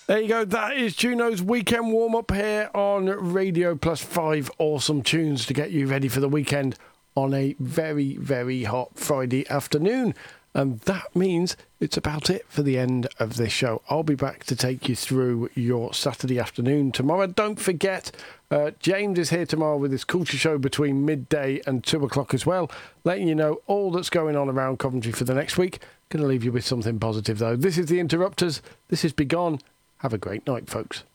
There you go. That is Juno's weekend warm-up here on Radio Plus 5 awesome tunes to get you ready for the weekend on a very, very hot Friday afternoon. And that means it's about it for the end of this show. I'll be back to take you through your Saturday afternoon tomorrow. Don't forget, James is here tomorrow with his Culture Show between midday and 2 o'clock as well, letting you know all that's going on around Coventry for the next week. Going to leave you with something positive, though. This is The Interrupters. This is Begone. Have a great night, folks.